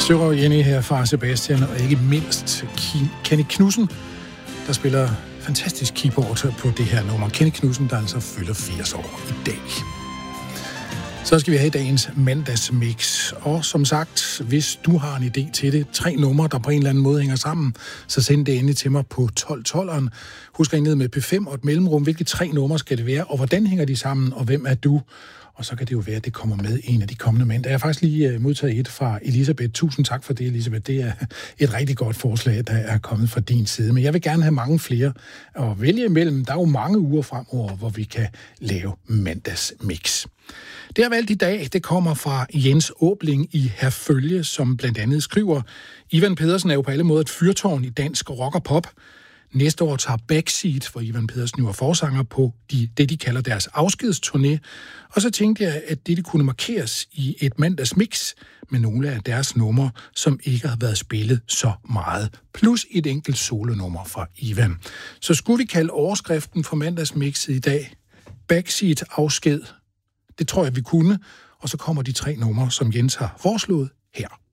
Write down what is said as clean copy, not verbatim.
Sørøv Jenny her fra Sebastian, og ikke mindst Kenny Knudsen, der spiller fantastisk keyboard på det her nummer. Kenny Knudsen, der altså fylder 80 år i dag. Så skal vi have dagens mandagsmix. Og som sagt, hvis du har en idé til det, 3 numre, der på en eller anden måde hænger sammen, så send det endelig til mig på 1212'eren. Husk at ned med P5 og et mellemrum. Hvilke 3 numre skal det være, og hvordan hænger de sammen, og hvem er du? Og så kan det jo være, at det kommer med en af de kommende mænd. Jeg har faktisk lige modtaget et fra Elisabeth. Tusind tak for det, Elisabeth. Det er et rigtig godt forslag, der er kommet fra din side. Men jeg vil gerne have mange flere at vælge imellem. Der er jo mange uger fremover, hvor vi kan lave mandagsmix. Det jeg har valgt i dag, det kommer fra Jens Åbling i Herfølge, som blandt andet skriver: Ivan Pedersen er jo på alle måder et fyrtårn i dansk rock og pop. Næste år tager Backseat, hvor Ivan Pedersen jo er forsanger, på det, de kalder deres afskedsturné. Og så tænkte jeg, at det kunne markeres i et mandagsmix med nogle af deres numre, som ikke har været spillet så meget. Plus et enkelt solonummer fra Ivan. Så skulle vi kalde overskriften for mandagsmixet i dag Backseat afsked. Det tror jeg, vi kunne. Og så kommer de 3 numre, som Jens har foreslået her.